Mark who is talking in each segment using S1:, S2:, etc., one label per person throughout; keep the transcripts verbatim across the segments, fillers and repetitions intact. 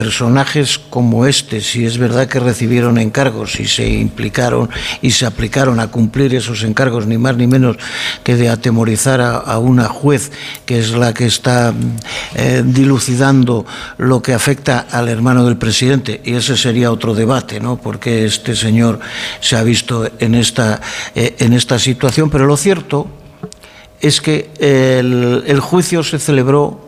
S1: personajes como este, si es verdad que recibieron encargos y se implicaron y se aplicaron a cumplir esos encargos, ni más ni menos que de atemorizar a, a una juez que es la que está eh, dilucidando lo que afecta al hermano del presidente, y ese sería otro debate, ¿no? Porque este señor se ha visto en esta, eh, en esta situación, pero lo cierto es que el, el juicio se celebró,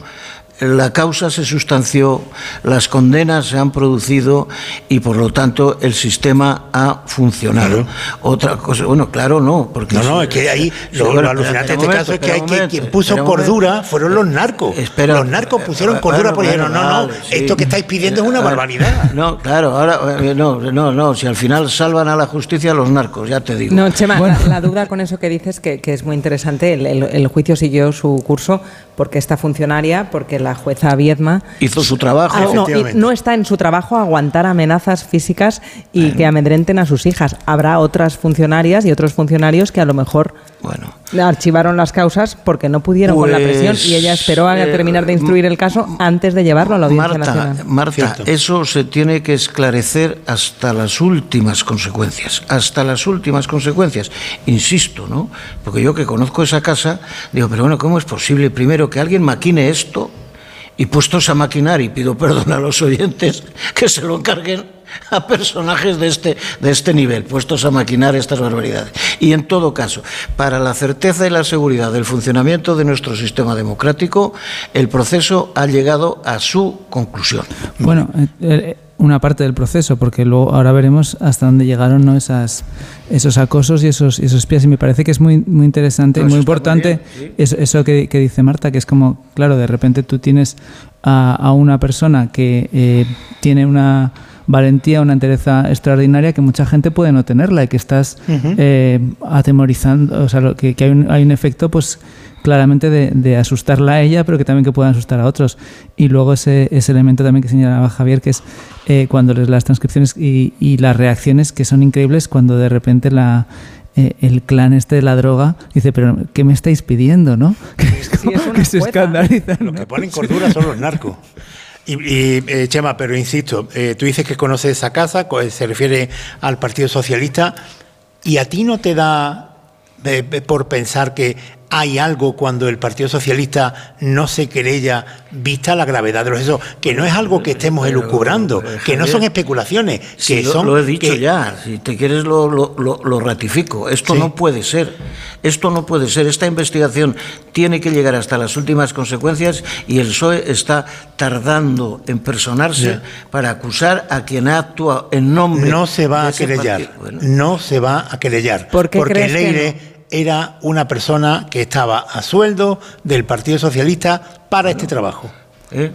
S1: la causa se sustanció, las condenas se han producido y por lo tanto el sistema ha funcionado. Claro. Otra cosa, bueno, claro, no, porque
S2: no, no, es que ahí lo, bueno, lo alucinante de este momento, caso es que hay que quien puso cordura fueron los narcos. Espera, los narcos pusieron cordura bueno, porque dijeron, bueno, no, no, vale, sí. Esto que estáis pidiendo es una barbaridad.
S1: No, claro, ahora no, no, no, si al final salvan a la justicia los narcos, ya te digo.
S3: No, Chema, bueno. la, la duda con eso que dices que, que es muy interesante, el, el, el juicio siguió su curso porque esta funcionaria, porque la jueza Viedma
S1: hizo su trabajo.
S3: Ah, no, y no está en su trabajo aguantar amenazas físicas y bueno. que amedrenten a sus hijas. Habrá otras funcionarias y otros funcionarios que a lo mejor bueno. archivaron las causas porque no pudieron pues, con la presión y ella esperó a eh, terminar de instruir el caso antes de llevarlo a la Audiencia
S1: Marta,
S3: Nacional.
S1: Marta, Cierto. Eso se tiene que esclarecer hasta las últimas consecuencias, hasta las últimas consecuencias. Insisto, ¿no? Porque yo que conozco esa casa, digo, pero bueno, ¿cómo es posible primero que alguien maquine esto? Y puestos a maquinar, y pido perdón a los oyentes, que se lo encarguen a personajes de este, de este nivel, puestos a maquinar estas barbaridades. Y en todo caso, para la certeza y la seguridad del funcionamiento de nuestro sistema democrático, el proceso ha llegado a su conclusión.
S4: Bueno, eh, una parte del proceso, porque luego ahora veremos hasta dónde llegaron, ¿no? Esas, esos acosos y esos, esos espías, y me parece que es muy, muy interesante y muy importante muy bien, ¿sí? eso, eso que, que dice Marta, que es como, claro, de repente tú tienes a, a una persona que eh, tiene una valentía, una entereza extraordinaria que mucha gente puede no tenerla y que estás uh-huh. eh, atemorizando, o sea, que, que hay, un, hay un efecto pues claramente de, de asustarla a ella, pero que también que puedan asustar a otros. Y luego ese, ese elemento también que señalaba Javier, que es eh, cuando lees las transcripciones y, y las reacciones que son increíbles cuando de repente la eh, el clan este de la droga dice, pero ¿qué me estáis pidiendo? ¿no? Que, es como,
S3: sí, es
S4: que se escandalizan.
S2: Los que ponen cordura son los narcos. Y, y eh, Chema, pero insisto, eh, tú dices que conoces esa casa, se refiere al Partido Socialista, y a ti no te da eh, por pensar que hay algo cuando el Partido Socialista no se querella vista la gravedad de los hechos, que no es algo que estemos elucubrando, pero, pero, que no son especulaciones, que
S1: sí,
S2: son...
S1: Lo, lo he dicho
S2: que,
S1: ya, si te quieres lo, lo, lo, lo ratifico. Esto sí. no puede ser, esto no puede ser. Esta investigación tiene que llegar hasta las últimas consecuencias y el P S O E está tardando en personarse sí. para acusar a quien ha actuado en nombre...
S2: No se va a querellar, bueno. no se va a querellar,
S3: ¿Por qué
S2: porque
S3: crees
S2: Leire...
S3: que no?
S2: Era una persona que estaba a sueldo del Partido Socialista para bueno, este trabajo.
S1: ¿eh?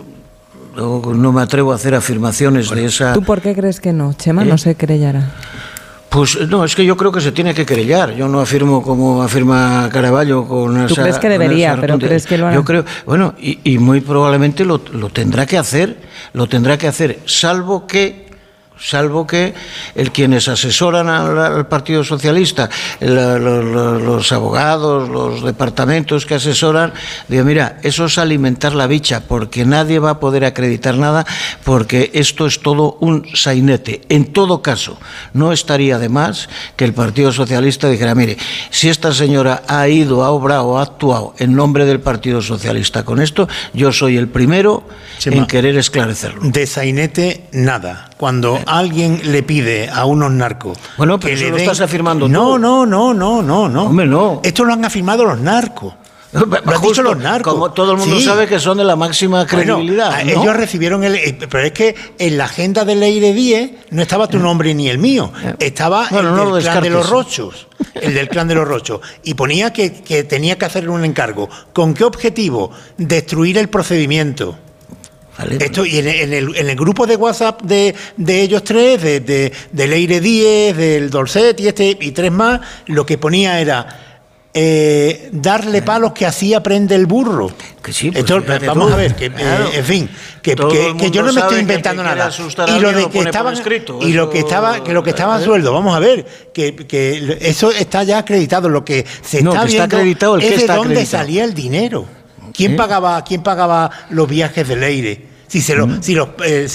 S1: No, no me atrevo a hacer afirmaciones bueno, de esa...
S3: ¿Tú por qué crees que no, Chema, ¿Eh? no se querellará?
S1: Pues no, es que yo creo que se tiene que querellar. Yo no afirmo como afirma Caraballo con esa...
S3: ¿Tú crees que debería, pero crees que lo hará?
S1: Yo creo, bueno, y, y muy probablemente lo, lo tendrá que hacer, lo tendrá que hacer, salvo que... salvo que el quienes asesoran al, al Partido Socialista, la, lo, lo, los abogados, los departamentos que asesoran, digo, mira, eso es alimentar la bicha, porque nadie va a poder acreditar nada, porque esto es todo un sainete. En todo caso, no estaría de más que el Partido Socialista dijera, mire, si esta señora ha ido, ha obrado, ha actuado en nombre del Partido Socialista con esto, yo soy el primero Chema, en querer esclarecerlo.
S2: De sainete, nada. Cuando eh. alguien le pide a unos narcos...
S1: Bueno, pero
S2: que
S1: eso
S2: le
S1: lo
S2: den...
S1: estás afirmando
S2: no,
S1: tú.
S2: No, no, no, no, no.
S1: Hombre, no.
S2: Esto lo han afirmado los narcos. Lo han
S1: Justo,
S2: dicho los narcos.
S1: Como todo el mundo sí. sabe que son de la máxima credibilidad.
S2: Bueno,
S1: ¿no?
S2: Ellos recibieron el... Pero es que en la agenda de Leire Díez no estaba tu nombre ni el mío. Estaba bueno, el no del clan de los Rochos. El del clan de los Rochos. Y ponía que, que tenía que hacer un encargo. ¿Con qué objetivo? Destruir el procedimiento. Vale, Esto, y en, en, el, en el grupo de WhatsApp de, de ellos tres, de, de, de Leire Díez, del Dolcet y este y tres más, lo que ponía era eh, darle palos que así aprende el burro.
S1: Que sí, pues
S2: Esto, vamos
S1: todo.
S2: a ver, que, claro. eh, en fin, que, que, que yo no me estoy inventando que nada. Y lo de que estaban escrito, y lo que estaba, que lo que estaba a sueldo, vamos a ver, que, que eso está ya acreditado. Lo que se
S1: no,
S2: está
S1: que
S2: viendo
S1: está acreditado el
S2: es
S1: que
S2: de
S1: está
S2: dónde
S1: acreditado.
S2: salía el dinero. ¿Quién, ¿Eh? pagaba, ¿Quién pagaba los viajes de Leire? Si, se lo, mm. si los, eh,